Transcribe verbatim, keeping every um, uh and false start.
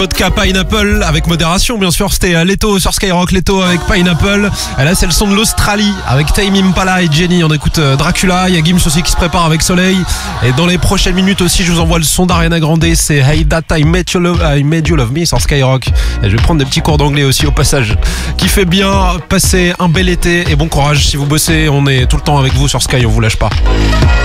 Vodka Pineapple avec modération bien sûr, c'était Leto sur Skyrock, Leto avec Pineapple. Et là c'est le son de l'Australie avec Tame Impala et Jenny. On écoute Dracula, il y a Gims aussi qui se prépare avec Soleil. Et dans les prochaines minutes aussi je vous envoie le son d'Ariana Grande, c'est Hey That I Made You Love, I Made You Love Me sur Skyrock. Et je vais prendre des petits cours d'anglais aussi au passage. Qui fait bien, passez un bel été et bon courage si vous bossez, on est tout le temps avec vous sur Sky, on vous lâche pas.